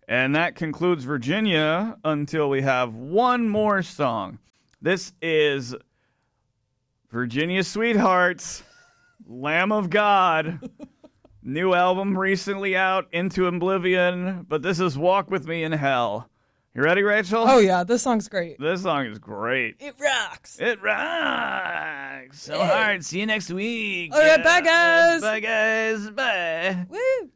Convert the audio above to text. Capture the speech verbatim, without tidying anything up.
And that concludes Virginia until we have one more song. This is Virginia Sweethearts, Lamb of God. New album recently out, Into Oblivion. But this is Walk With Me in Hell. You ready, Rachel? Oh, yeah. This song's great. This song is great. It rocks. It rocks. So Yeah. hard. See you next week. All right, bye, guys. Bye, guys. Bye. Woo.